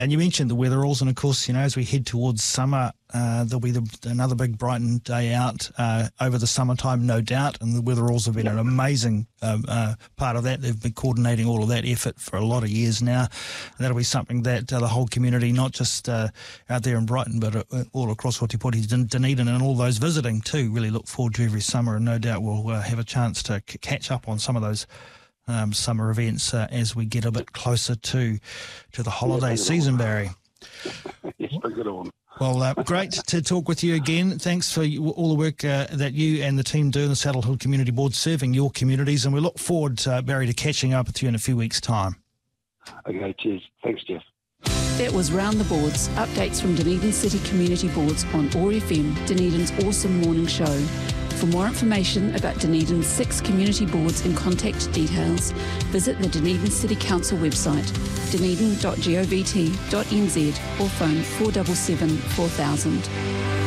And you mentioned the Weatheralls, and of course, as we head towards summer, there'll be another big Brighton day out over the summertime, no doubt. And the Weatheralls have been an amazing part of that. They've been coordinating all of that effort for a lot of years now. And that'll be something that the whole community, not just out there in Brighton, but all across Ōtepoti, Dunedin, and all those visiting too, really look forward to every summer. And no doubt we'll have a chance to catch up on some of those summer events as we get a bit closer to the holiday season, Barry. Yes, bring it on. Well, great to talk with you again. Thanks for all the work that you and the team do in the Saddle Hill Community Board, serving your communities, and we look forward, Barry, to catching up with you in a few weeks' time. Okay, cheers. Thanks, Jeff. That was Round the Boards, updates from Dunedin City Community Boards on OAR FM, Dunedin's awesome morning show. For more information about Dunedin's 6 community boards and contact details, visit the Dunedin City Council website, dunedin.govt.nz, or phone 477 4000.